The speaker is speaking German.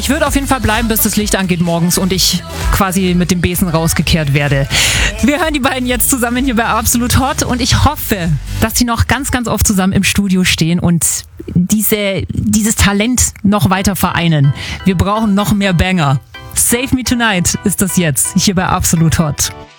Ich würde auf jeden Fall bleiben, bis das Licht angeht morgens und ich quasi mit dem Besen rausgekehrt werde. Wir hören die beiden jetzt zusammen hier bei Absolut Hot und ich hoffe, dass sie noch ganz, ganz oft zusammen im Studio stehen und dieses Talent noch weiter vereinen. Wir brauchen noch mehr Banger. Save Me Tonight ist das jetzt, hier bei Absolut Hot.